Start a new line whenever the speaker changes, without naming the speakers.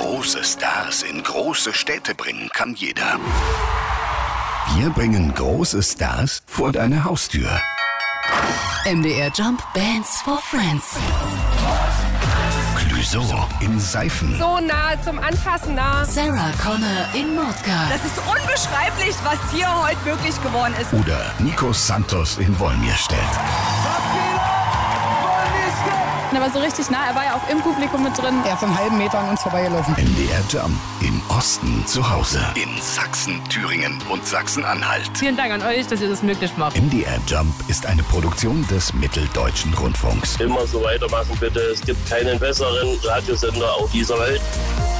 Große Stars in große Städte bringen kann jeder. Wir bringen große Stars vor deine Haustür.
MDR Jump Bands for Friends.
Clouseau in Seifen.
So nah zum Anfassen nah.
Sarah Connor in Nordgar.
Das ist unbeschreiblich, was hier heute möglich geworden ist.
Oder Nico Santos in Wolmirstedt.
Er war so richtig nah, er war ja auch im Publikum mit drin.
Er ist einen halben Meter an uns vorbeigelaufen.
MDR Jump im Osten zu Hause. In Sachsen, Thüringen und Sachsen-Anhalt.
Vielen Dank an euch, dass ihr das möglich macht.
MDR Jump ist eine Produktion des Mitteldeutschen Rundfunks.
Immer so weitermachen bitte. Es gibt keinen besseren Radiosender auf dieser Welt.